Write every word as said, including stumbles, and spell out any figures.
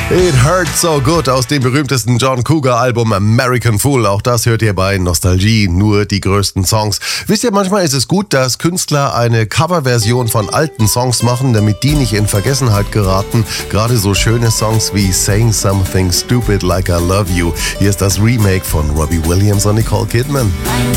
It Hurts So Good aus dem berühmtesten John Cougar-Album American Fool. Auch das hört ihr bei Nostalgie, nur die größten Songs. Wisst ihr, manchmal ist es gut, dass Künstler eine Coverversion von alten Songs machen, damit die nicht in Vergessenheit geraten. Gerade so schöne Songs wie Saying Something Stupid Like I Love You. Hier ist das Remake von Robbie Williams und Nicole Kidman.